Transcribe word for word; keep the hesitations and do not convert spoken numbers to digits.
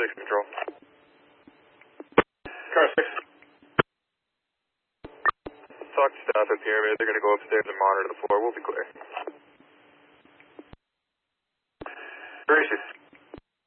six control. Car six. Talk to staff at Pyramid. They're going to go upstairs and monitor the floor. We'll be clear. Gracious.